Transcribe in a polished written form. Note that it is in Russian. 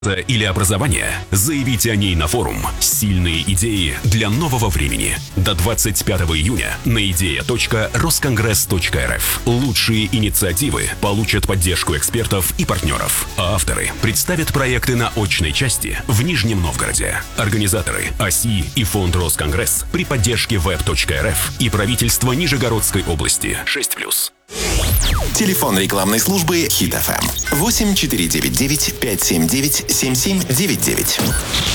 или образования, заявите о ней на форум «Сильные идеи для нового времени» до 25 июня на idea.roskongres.rf. Лучшие инициативы получат поддержку экспертов и партнеров, а авторы представят проекты на очной части в Нижнем Новгороде. Организаторы ОСИ и фонд Росконгресс при поддержке web.rf и правительство Нижегородской области 6+. Телефон рекламной службы Hit FM 8499 579 7799.